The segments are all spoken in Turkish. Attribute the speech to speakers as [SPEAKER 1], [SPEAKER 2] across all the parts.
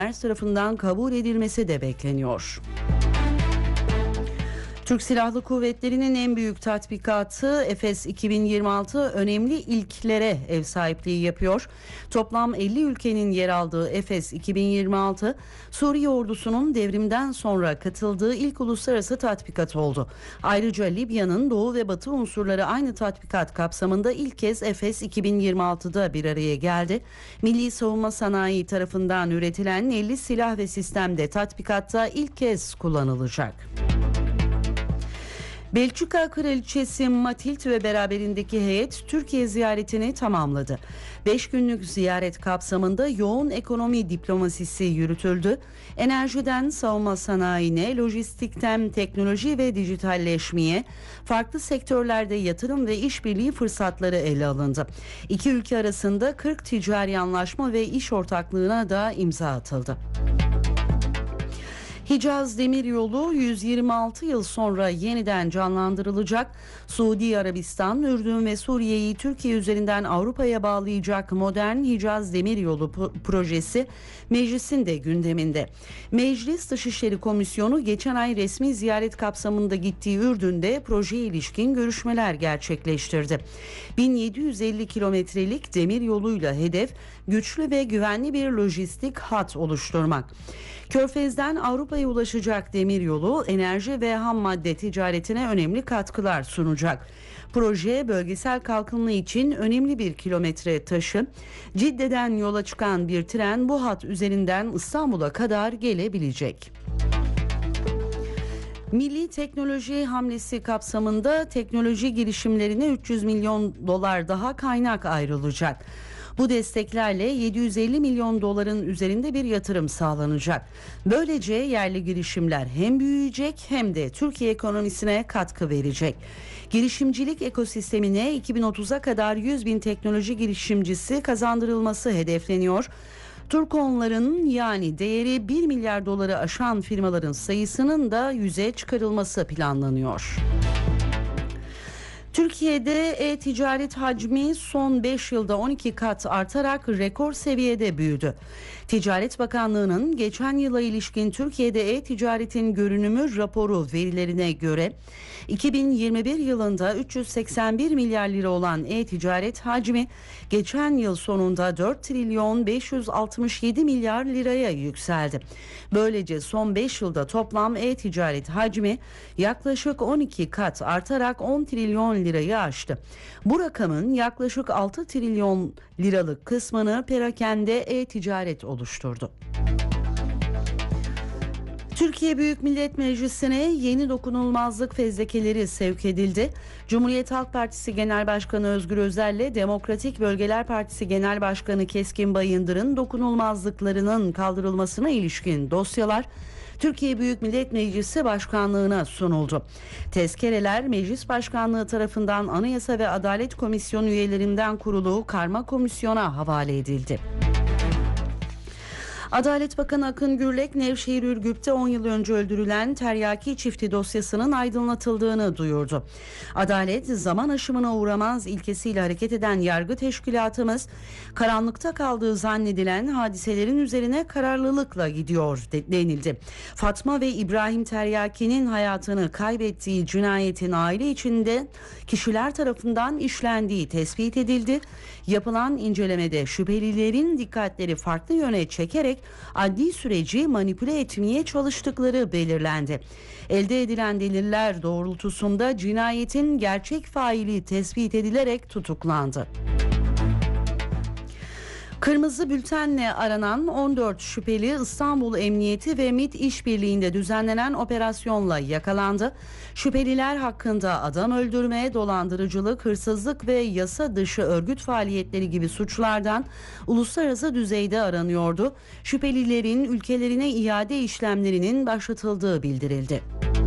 [SPEAKER 1] tarafından kabul edilmesi de bekleniyor. Türk Silahlı Kuvvetleri'nin en büyük tatbikatı Efes 2026 önemli ilklere ev sahipliği yapıyor. Toplam 50 ülkenin yer aldığı Efes 2026, Suriye ordusunun devrimden sonra katıldığı ilk uluslararası tatbikat oldu. Ayrıca Libya'nın doğu ve batı unsurları aynı tatbikat kapsamında ilk kez Efes 2026'da bir araya geldi. Milli Savunma Sanayi tarafından üretilen 50 silah ve sistem de tatbikatta ilk kez kullanılacak. Belçika Kraliçesi Matilde ve beraberindeki heyet Türkiye ziyaretini tamamladı. 5 günlük ziyaret kapsamında yoğun ekonomi diplomasisi yürütüldü. Enerjiden savunma sanayine, lojistikten teknoloji ve dijitalleşmeye, farklı sektörlerde yatırım ve işbirliği fırsatları ele alındı. İki ülke arasında 40 ticari anlaşma ve iş ortaklığına da imza atıldı. Hicaz Demiryolu 126 yıl sonra yeniden canlandırılacak. Suudi Arabistan, Ürdün ve Suriye'yi Türkiye üzerinden Avrupa'ya bağlayacak modern Hicaz Demiryolu projesi meclisin de gündeminde. Meclis Dışişleri Komisyonu geçen ay resmi ziyaret kapsamında gittiği Ürdün'de projeye ilişkin görüşmeler gerçekleştirdi. 1750 kilometrelik demiryoluyla hedef güçlü ve güvenli bir lojistik hat oluşturmak. Körfez'den Avrupa'ya ulaşacak demiryolu enerji ve ham madde ticaretine önemli katkılar sunacak. Proje bölgesel kalkınma için önemli bir kilometre taşı. Cidde'den yola çıkan bir tren bu hat üzerinden İstanbul'a kadar gelebilecek. Milli teknoloji hamlesi kapsamında teknoloji girişimlerine 300 milyon dolar daha kaynak ayrılacak. Bu desteklerle 750 milyon doların üzerinde bir yatırım sağlanacak. Böylece yerli girişimler hem büyüyecek hem de Türkiye ekonomisine katkı verecek. Girişimcilik ekosistemine 2030'a kadar 100 bin teknoloji girişimcisi kazandırılması hedefleniyor. Turkonların yani değeri 1 milyar doları aşan firmaların sayısının da 100'e çıkarılması planlanıyor. Türkiye'de e-ticaret hacmi son 5 yılda 12 kat artarak rekor seviyede büyüdü. Ticaret Bakanlığı'nın geçen yıla ilişkin Türkiye'de e-ticaretin görünümü raporu verilerine göre 2021 yılında 381 milyar lira olan e-ticaret hacmi geçen yıl sonunda 4 trilyon 567 milyar liraya yükseldi. Böylece son 5 yılda toplam e-ticaret hacmi yaklaşık 12 kat artarak 10 trilyon lirayı aştı. Bu rakamın yaklaşık 6 trilyon liralık kısmını perakende e-ticaret oluşturdu. Türkiye Büyük Millet Meclisi'ne yeni dokunulmazlık fezlekeleri sevk edildi. Cumhuriyet Halk Partisi Genel Başkanı Özgür Özel'le Demokratik Bölgeler Partisi Genel Başkanı Keskin Bayındır'ın dokunulmazlıklarının kaldırılmasına ilişkin dosyalar Türkiye Büyük Millet Meclisi Başkanlığı'na sunuldu. Tezkereler Meclis Başkanlığı tarafından Anayasa ve Adalet Komisyonu üyelerinden kurulu karma komisyona havale edildi. Adalet Bakanı Akın Gürlek, Nevşehir Ürgüp'te 10 yıl önce öldürülen Teryaki çifti dosyasının aydınlatıldığını duyurdu. Adalet, zaman aşımına uğramaz ilkesiyle hareket eden yargı teşkilatımız, karanlıkta kaldığı zannedilen hadiselerin üzerine kararlılıkla gidiyor denildi. Fatma ve İbrahim Teryaki'nin hayatını kaybettiği cinayetin aile içinde kişiler tarafından işlendiği tespit edildi. Yapılan incelemede şüphelilerin dikkatleri farklı yöne çekerek adli süreci manipüle etmeye çalıştıkları belirlendi. Elde edilen deliller doğrultusunda cinayetin gerçek faili tespit edilerek tutuklandı. Kırmızı bültenle aranan 14 şüpheli İstanbul Emniyeti ve MİT işbirliğinde düzenlenen operasyonla yakalandı. Şüpheliler hakkında adam öldürme, dolandırıcılık, hırsızlık ve yasa dışı örgüt faaliyetleri gibi suçlardan uluslararası düzeyde aranıyordu. Şüphelilerin ülkelerine iade işlemlerinin başlatıldığı bildirildi.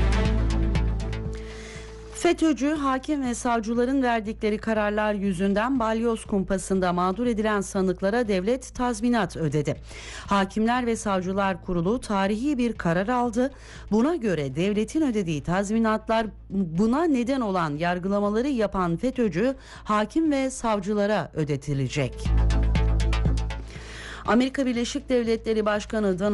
[SPEAKER 1] FETÖ'cü hakim ve savcıların verdikleri kararlar yüzünden balyoz kumpasında mağdur edilen sanıklara devlet tazminat ödedi. Hakimler ve Savcılar Kurulu tarihi bir karar aldı. Buna göre devletin ödediği tazminatlar buna neden olan yargılamaları yapan FETÖ'cü hakim ve savcılara ödetilecek. Amerika Birleşik Devletleri Başkanı